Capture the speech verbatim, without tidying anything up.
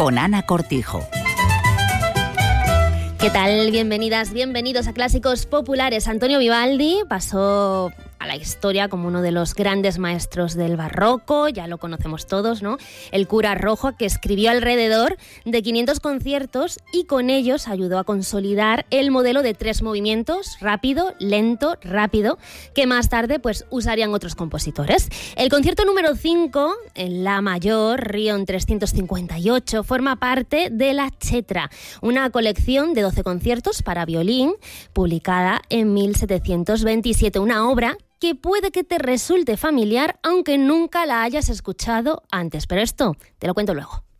con Ana Cortijo. ¿Qué tal? Bienvenidas, bienvenidos a Clásicos Populares. Antonio Vivaldi pasó a la historia como uno de los grandes maestros del barroco, ya lo conocemos todos, ¿no? El cura rojo, que escribió alrededor de quinientos conciertos y con ellos ayudó a consolidar el modelo de tres movimientos, rápido, lento, rápido, que más tarde pues usarían otros compositores. El concierto número cinco, en La mayor, Rion trescientos cincuenta y ocho, forma parte de la Chetra, una colección de doce conciertos para violín, publicada en mil setecientos veintisiete, una obra que puede que te resulte familiar aunque nunca la hayas escuchado antes, pero esto te lo cuento luego.